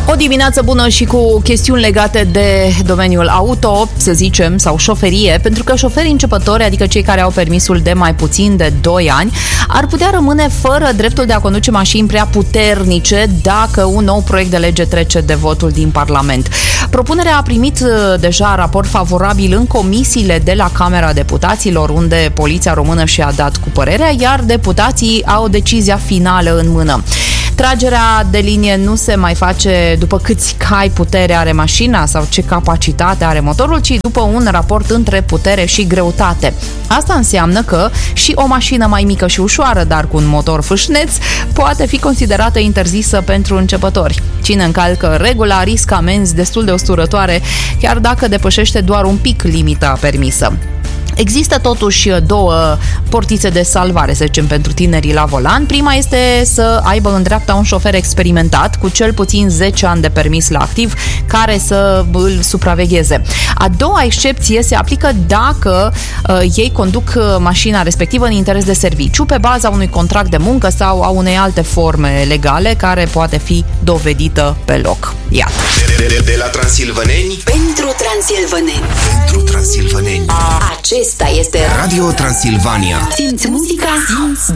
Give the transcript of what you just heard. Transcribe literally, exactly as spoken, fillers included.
O dimineață bună și cu chestiuni legate de domeniul auto, să zicem, sau șoferie, pentru că șoferii începători, adică cei care au permisul de mai puțin de doi ani, ar putea rămâne fără dreptul de a conduce mașini prea puternice dacă un nou proiect de lege trece de votul din Parlament. Propunerea a primit deja raport favorabil în comisiile de la Camera Deputaților, unde Poliția Română și-a dat cu părerea, iar deputații au decizia finală în mână. Tragerea de linie nu se mai face după câți cai putere are mașina sau ce capacitate are motorul, ci după un raport între putere și greutate. Asta înseamnă că și o mașină mai mică și ușoară, dar cu un motor fâșneț, poate fi considerată interzisă pentru începători. Cine încalcă regula riscă amenzi destul de usturătoare, chiar dacă depășește doar un pic limita permisă. Există totuși două portițe de salvare, să zicem, pentru tinerii la volan. Prima este să aibă în dreapta un șofer experimentat cu cel puțin zece ani de permis la activ care să îl supravegheze. A doua excepție se aplică dacă uh, ei conduc mașina respectivă în interes de serviciu pe baza unui contract de muncă sau a unei alte forme legale care poate fi dovedită pe loc. Iată. De, de, de la Transilvaneni pentru Transilvaneni. Pentru Transilvaneni. Acesta este Radio Transilvania. Simți muzica, simți